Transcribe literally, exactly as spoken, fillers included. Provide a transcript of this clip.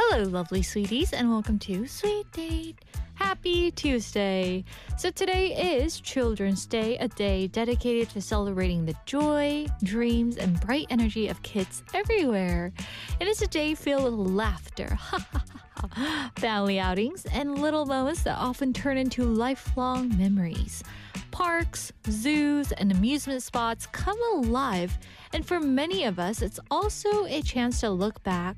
Hello, lovely sweeties, and welcome to Sweet Date. Happy Tuesday. So, today is Children's Day, a day dedicated to celebrating the joy, dreams, and bright energy of kids everywhere. It is a day filled with laughter, family outings, and little moments that often turn into lifelong memories. Parks, zoos, and amusement spots come alive, and for many of us, it's also a chance to look back